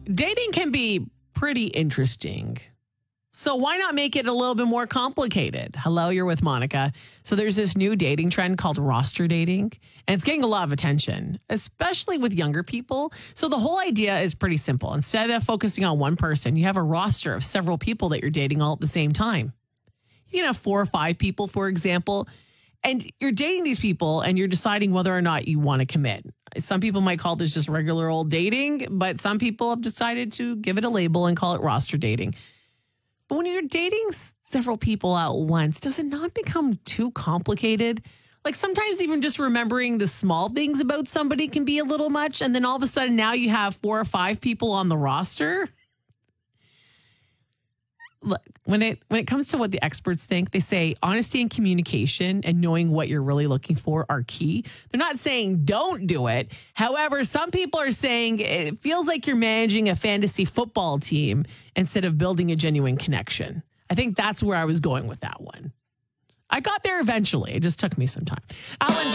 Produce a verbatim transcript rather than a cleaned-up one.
Dating can be pretty interesting. So why not make it a little bit more complicated? Hello, you're with Monica. So there's this new dating trend called roster dating, and it's getting a lot of attention, especially with younger people. So the whole idea is pretty simple. Instead of focusing on one person, you have a roster of several people that you're dating all at the same time. You can have four or five people, for example, and you're dating these people and you're deciding whether or not you want to commit. Some people might call this just regular old dating, but some people have decided to give it a label and call it roster dating. But when you're dating several people at once, does it not become too complicated? Like sometimes even just remembering the small things about somebody can be a little much. And then all of a sudden now you have four or five people on the roster. Look, when it when it comes to what the experts think, they say honesty and communication and knowing what you're really looking for are key. They're not saying don't do it. However, some people are saying it feels like you're managing a fantasy football team instead of building a genuine connection. I think that's where I was going with that one. I got there eventually. It just took me some time. Alan